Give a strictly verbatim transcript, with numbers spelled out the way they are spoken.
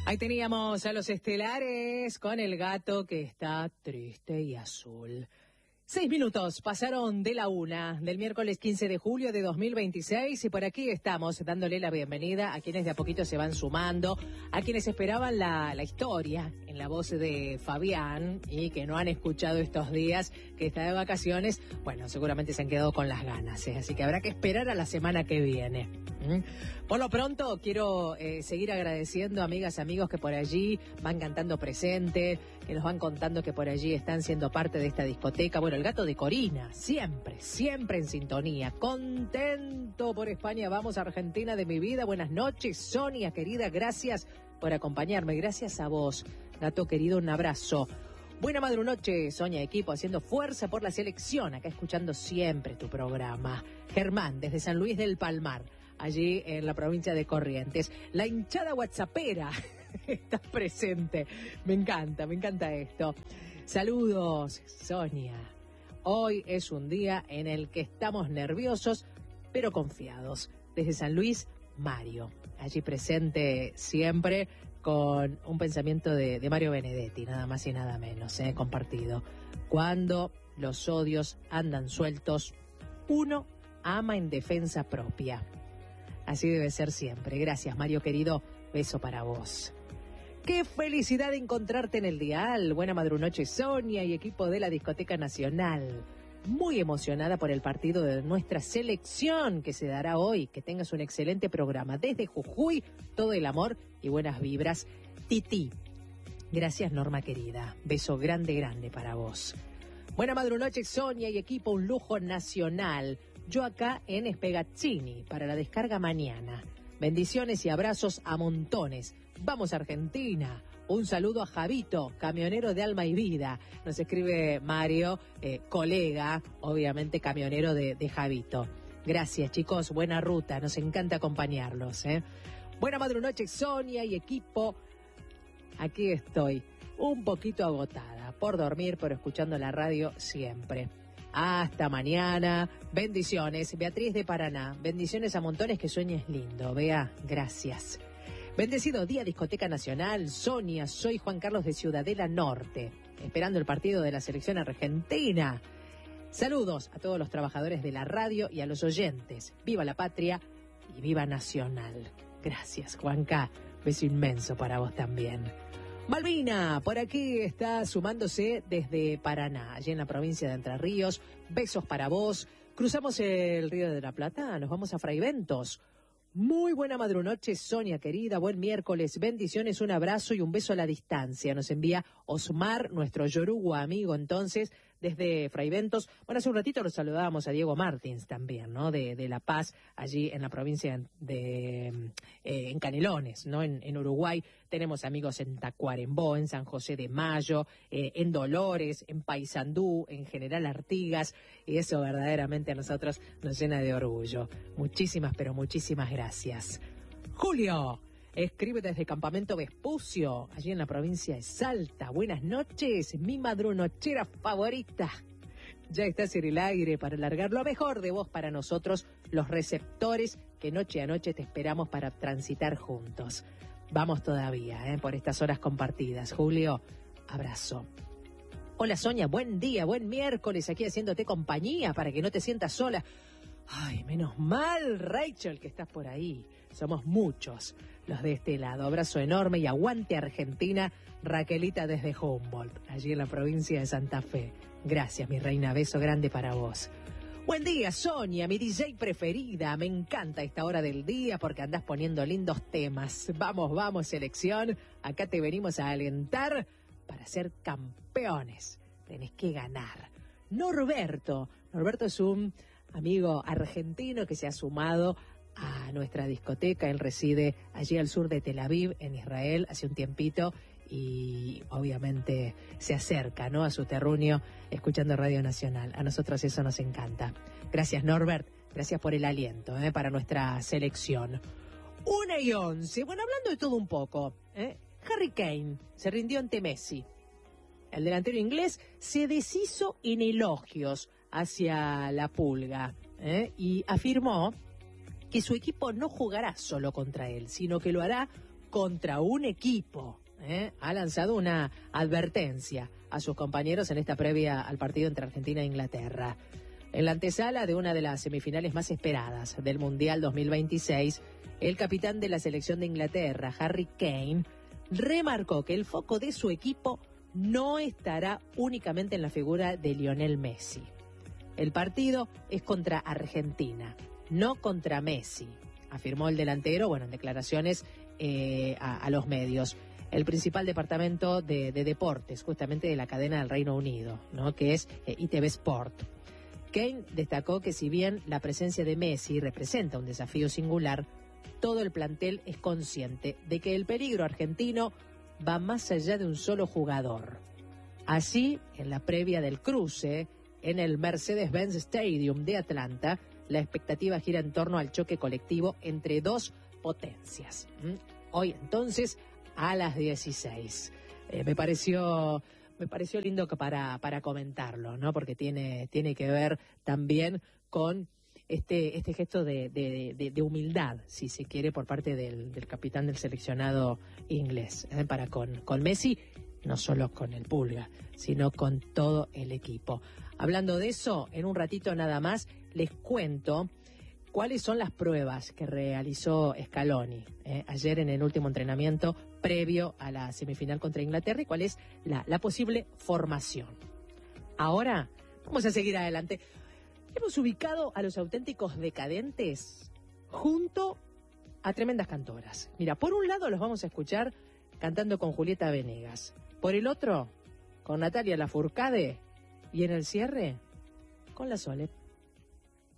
Ahí teníamos a los estelares con el gato que está triste y azul. Seis minutos pasaron de la una del miércoles quince de julio de dos mil veintiséis y por aquí estamos dándole la bienvenida a quienes de a poquito se van sumando, a quienes esperaban la, la historia en la voz de Fabián y que no han escuchado estos días que está de vacaciones. Bueno, seguramente se han quedado con las ganas, ¿eh? Así que habrá que esperar a la semana que viene. ¿Mm? Por lo pronto quiero eh, seguir agradeciendo a amigas, amigos que por allí van cantando presente, que nos van contando que por allí están siendo parte de esta discoteca. Bueno, el gato de Corina, siempre, siempre en sintonía, contento por España, vamos a Argentina de mi vida. Buenas noches, Sonia querida, gracias por acompañarme, gracias a vos, gato querido, un abrazo. Buena madrunoche, Sonia, equipo, haciendo fuerza por la selección, acá escuchando siempre tu programa. Germán, desde San Luis del Palmar, allí en la provincia de Corrientes. La hinchada whatsappera está presente, me encanta, me encanta esto. Saludos, Sonia. Hoy es un día en el que estamos nerviosos, pero confiados. Desde San Luis, Mario, allí presente siempre con un pensamiento de, de Mario Benedetti, nada más y nada menos, ¿eh? Compartido. Cuando los odios andan sueltos, uno ama en defensa propia. Así debe ser siempre. Gracias, Mario querido. Beso para vos. ¡Qué felicidad de encontrarte en el dial! Buena madrunoche, Sonia y equipo de la Discoteca Nacional. Muy emocionada por el partido de nuestra selección que se dará hoy. Que tengas un excelente programa. Desde Jujuy, todo el amor y buenas vibras. Titi. Gracias, Norma querida. Beso grande, grande para vos. Buena madrunoche, Sonia y equipo, un lujo nacional. Yo acá en Espegazzini para la descarga mañana. Bendiciones y abrazos a montones. Vamos Argentina. Un saludo a Javito, camionero de alma y vida. Nos escribe Mario, eh, colega, obviamente camionero de, de Javito. Gracias, chicos. Buena ruta. Nos encanta acompañarlos, ¿eh? Buena madrunoche, Sonia y equipo. Aquí estoy, un poquito agotada por dormir, pero escuchando la radio siempre. Hasta mañana. Bendiciones. Beatriz de Paraná. Bendiciones a montones, que sueñes lindo. Bea, gracias. Bendecido día, Discoteca Nacional. Sonia, soy Juan Carlos de Ciudadela Norte, esperando el partido de la selección argentina. Saludos a todos los trabajadores de la radio y a los oyentes. Viva la patria y viva Nacional. Gracias, Juanca. Beso inmenso para vos también. Malvina, por aquí está sumándose desde Paraná, allí en la provincia de Entre Ríos. Besos para vos. Cruzamos el Río de la Plata, nos vamos a Fraiventos. Muy buena madrunoche, Sonia querida, buen miércoles, bendiciones, un abrazo y un beso a la distancia. Nos envía Osmar, nuestro yoruba amigo, entonces, desde Fraiventos. Bueno, hace un ratito lo saludábamos a Diego Martins también, ¿no? De, de La Paz, allí en la provincia de, eh, en Canelones, ¿no? En, en Uruguay. Tenemos amigos en Tacuarembó, en San José de Mayo, eh, en Dolores, en Paysandú, en General Artigas, y eso verdaderamente a nosotros nos llena de orgullo. Muchísimas, pero muchísimas gracias. Julio escribe desde Campamento Vespucio, allí en la provincia de Salta. Buenas noches, mi madrunochera favorita. Ya estás en el aire para largar lo mejor de vos para nosotros, los receptores que noche a noche te esperamos para transitar juntos. Vamos todavía, ¿eh? Por estas horas compartidas. Julio, abrazo. Hola Sonia, buen día, buen miércoles, aquí haciéndote compañía para que no te sientas sola. Ay, menos mal, Rachel, que estás por ahí. Somos muchos los de este lado. Abrazo enorme y aguante Argentina, Raquelita desde Humboldt, allí en la provincia de Santa Fe. Gracias, mi reina, beso grande para vos. Buen día, Sonia, mi D J preferida. Me encanta esta hora del día porque andás poniendo lindos temas. Vamos, vamos, selección. Acá te venimos a alentar para ser campeones. Tenés que ganar. Norberto. Norberto es un amigo argentino que se ha sumado a nuestra discoteca. Él reside allí al sur de Tel Aviv, en Israel, hace un tiempito. Y obviamente se acerca, ¿no?, a su terruño escuchando Radio Nacional. A nosotros eso nos encanta. Gracias, Norbert. Gracias por el aliento, ¿eh?, para nuestra selección. Una y once. Bueno, hablando de todo un poco, ¿eh? Harry Kane se rindió ante Messi. El delantero inglés se deshizo en elogios hacia la Pulga, ¿eh?, y afirmó que su equipo no jugará solo contra él, sino que lo hará contra un equipo. ¿eh? Ha lanzado una advertencia a sus compañeros en esta previa al partido entre Argentina e Inglaterra. En la antesala de una de las semifinales más esperadas del Mundial dos mil veintiséis, el capitán de la selección de Inglaterra, Harry Kane, remarcó que el foco de su equipo no estará únicamente en la figura de Lionel Messi. El partido es contra Argentina, no contra Messi, afirmó el delantero, bueno, en declaraciones eh, a, a los medios. El principal departamento de, de deportes, justamente de la cadena del Reino Unido, ¿no? que es eh, I T V Sport. Kane destacó que si bien la presencia de Messi representa un desafío singular, todo el plantel es consciente de que el peligro argentino va más allá de un solo jugador. Así, en la previa del cruce, en el Mercedes-Benz Stadium de Atlanta, la expectativa gira en torno al choque colectivo entre dos potencias. ¿Mm? Hoy, entonces, a las dieciséis. Eh, me pareció... Me pareció lindo que para, para comentarlo, ¿no? Porque tiene, tiene que ver también con este, este gesto de, de, de, de humildad, si se quiere, por parte del, del capitán del seleccionado inglés, ¿eh? Para con, con Messi, no solo con el Pulga, sino con todo el equipo. Hablando de eso, en un ratito nada más les cuento cuáles son las pruebas que realizó Scaloni eh, ayer en el último entrenamiento previo a la semifinal contra Inglaterra y cuál es la, la posible formación. Ahora vamos a seguir adelante. Hemos ubicado a los auténticos decadentes junto a tremendas cantoras. Mira, por un lado los vamos a escuchar cantando con Julieta Venegas, por el otro con Natalia Lafourcade y en el cierre con la Sole.